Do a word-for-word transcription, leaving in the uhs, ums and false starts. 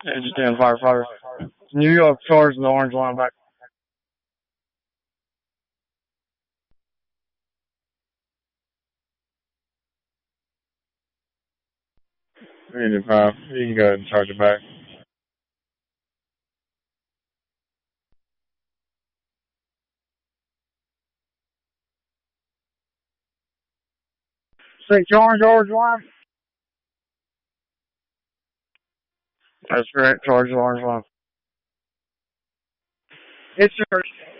Yeah, just in firefighter. New York charged the orange line back. eighty-five. You can go ahead and charge it back. Say charge orange line? That's correct, charge the orange line. It's yours.